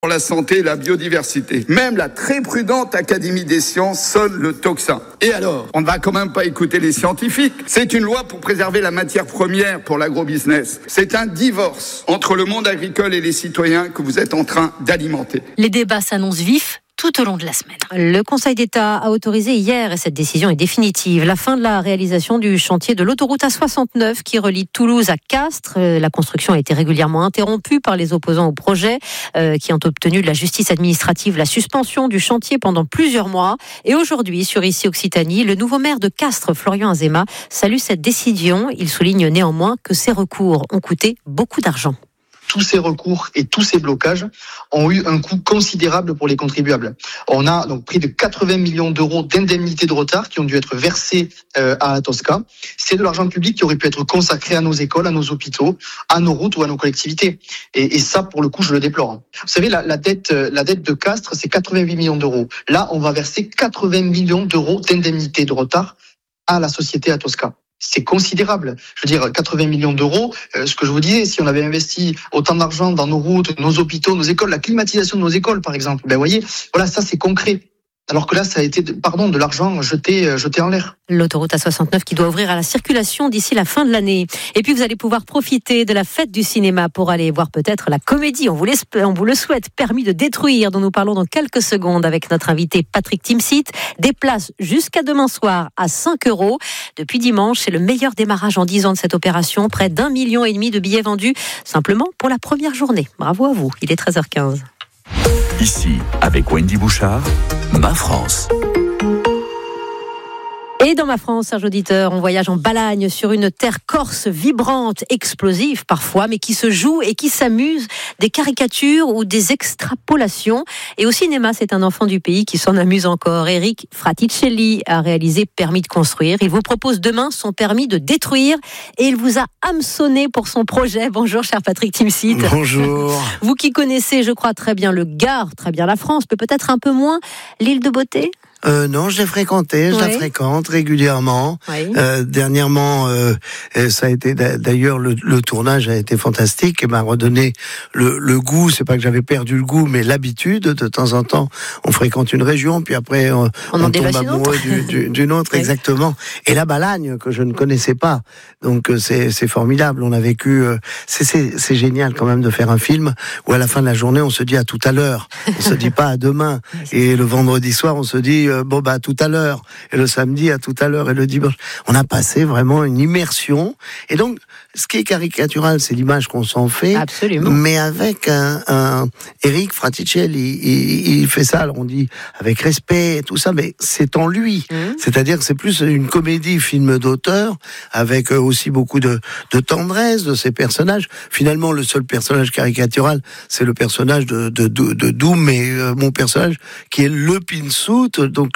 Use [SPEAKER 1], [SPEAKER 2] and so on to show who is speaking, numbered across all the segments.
[SPEAKER 1] pour la santé et la biodiversité. Même la très prudente Académie des sciences sonne le tocsin. Et alors, on ne va quand même pas écouter les scientifiques. C'est une loi pour préserver la matière première pour l'agrobusiness. C'est un divorce entre le monde agricole et les citoyens que vous êtes en train d'alimenter.
[SPEAKER 2] Les débats s'annoncent vifs tout au long de la semaine. Le Conseil d'État a autorisé hier, et cette décision est définitive, la fin de la réalisation du chantier de l'autoroute A69 qui relie Toulouse à Castres. La construction a été régulièrement interrompue par les opposants au projet qui ont obtenu de la justice administrative la suspension du chantier pendant plusieurs mois. Et aujourd'hui, sur ICI Occitanie, le nouveau maire de Castres, Florian Azéma, salue cette décision. Il souligne néanmoins que ces recours ont coûté beaucoup d'argent.
[SPEAKER 3] Tous ces recours et tous ces blocages ont eu un coût considérable pour les contribuables. On a donc près de 80 millions d'euros d'indemnités de retard qui ont dû être versées à Atosca. C'est de l'argent public qui aurait pu être consacré à nos écoles, à nos hôpitaux, à nos routes ou à nos collectivités. Et ça, pour le coup, je le déplore. Vous savez, la dette de Castres, c'est 88 millions d'euros. Là, on va verser 80 millions d'euros d'indemnités de retard à la société Atosca. C'est considérable. Je veux dire, 80 millions d'euros, ce que je vous disais, si on avait investi autant d'argent dans nos routes, nos hôpitaux, nos écoles, la climatisation de nos écoles, par exemple, vous voyez, voilà, ça c'est concret. Alors que là, ça a été, de l'argent jeté en l'air.
[SPEAKER 2] L'autoroute A69 qui doit ouvrir à la circulation d'ici la fin de l'année. Et puis vous allez pouvoir profiter de la fête du cinéma pour aller voir peut-être la comédie. On vous le souhaite. Permis de détruire, dont nous parlons dans quelques secondes avec notre invité Patrick Timsit. Des places jusqu'à demain soir à 5 €. Depuis dimanche, c'est le meilleur démarrage en 10 ans de cette opération. Près d'1,5 million de billets vendus simplement pour la première journée. Bravo à vous. Il est 13h15.
[SPEAKER 4] Ici, avec Wendy Bouchard, Ma France.
[SPEAKER 2] Et dans Ma France, Serge Auditeur, on voyage en Balagne sur une terre corse vibrante, explosive parfois, mais qui se joue et qui s'amuse des caricatures ou des extrapolations. Et au cinéma, c'est un enfant du pays qui s'en amuse encore. Eric Fraticelli a réalisé Permis de construire. Il vous propose demain son permis de détruire et il vous a hameçonné pour son projet. Bonjour, cher Patrick Timsit.
[SPEAKER 5] Bonjour.
[SPEAKER 2] Vous qui connaissez, je crois, très bien le Gard, très bien la France, mais peut-être un peu moins l'île de Beauté.
[SPEAKER 5] Non, je la fréquente régulièrement.
[SPEAKER 2] Oui.
[SPEAKER 5] Dernièrement, ça a été d'ailleurs le tournage a été fantastique et m'a redonné le goût. C'est pas que j'avais perdu le goût, mais l'habitude. De temps en temps, on fréquente une région, puis après on tombe amoureux d'une autre, oui. Exactement. Et la Balagne que je ne connaissais pas, donc c'est formidable. On a vécu. C'est génial quand même de faire un film où à la fin de la journée on se dit à tout à l'heure. On se dit pas à demain. Et le vendredi soir on se dit à tout à l'heure, et le samedi à tout à l'heure, et le dimanche. On a passé vraiment une immersion, et donc ce qui est caricatural, c'est l'image qu'on s'en fait.
[SPEAKER 2] Absolument.
[SPEAKER 5] Mais avec un Eric Fraticelli, il fait ça, alors on dit avec respect et tout ça, mais c'est en lui. C'est-à-dire que c'est plus une comédie, film d'auteur, avec aussi beaucoup de tendresse de ces personnages. Finalement, le seul personnage caricatural, c'est le personnage de Doom, et mon personnage qui est le Pinsout, donc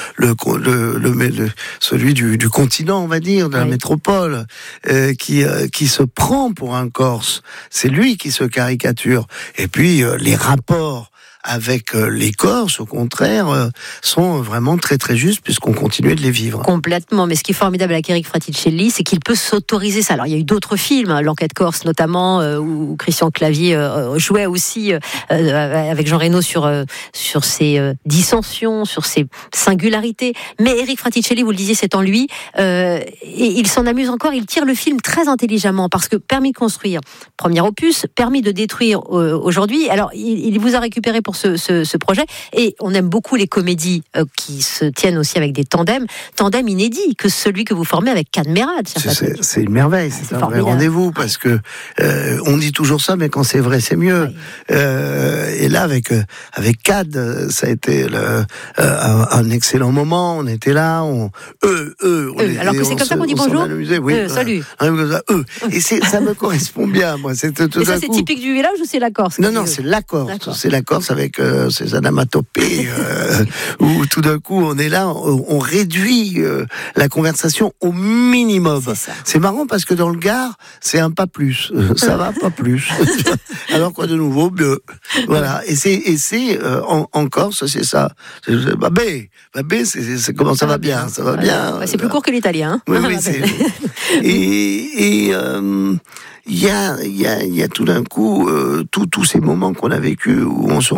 [SPEAKER 5] celui du continent, on va dire, de la métropole, qui se prend pour un Corse. C'est lui qui se caricature. Et puis les rapports avec les Corses, au contraire, sont vraiment très très justes puisqu'on continue de les vivre.
[SPEAKER 2] Complètement, mais ce qui est formidable avec Eric Fraticelli, c'est qu'il peut s'autoriser ça. Alors il y a eu d'autres films, L'Enquête Corse notamment, où Christian Clavier jouait aussi avec Jean Reno sur ses dissensions, sur ses singularités. Mais Eric Fraticelli, vous le disiez, c'est en lui, et il s'en amuse encore, il tire le film très intelligemment, parce que Permis de construire, premier opus, Permis de détruire aujourd'hui, alors il vous a récupéré pour ce projet, et on aime beaucoup les comédies qui se tiennent aussi avec des tandems inédits, que celui que vous formez avec Cadmerade.
[SPEAKER 5] C'est une merveille, c'est un vrai rendez-vous, parce que on dit toujours ça, mais quand c'est vrai, c'est mieux. Oui. Et là, avec Cad, ça a été un excellent moment. On était là,
[SPEAKER 2] alors que c'est comme ça qu'on dit bonjour.
[SPEAKER 5] Oui,
[SPEAKER 2] salut.
[SPEAKER 5] Et ça me correspond bien, moi.
[SPEAKER 2] Et ça, c'est typique du village ou c'est la Corse?
[SPEAKER 5] Non, c'est la Corse. C'est la Corse avec ces anamatopées, où tout d'un coup on est là, on réduit la conversation au minimum. C'est marrant parce que dans le Gard, c'est un pas plus. Ça va, pas plus. Alors quoi de nouveau, mieux. Voilà. Et c'est en Corse, c'est ça. Babé, c'est comment ça va bien, ça va bien.
[SPEAKER 2] C'est plus court que l'italien.
[SPEAKER 5] Oui, c'est. Et il y a tout d'un coup tous ces moments qu'on a vécus où on se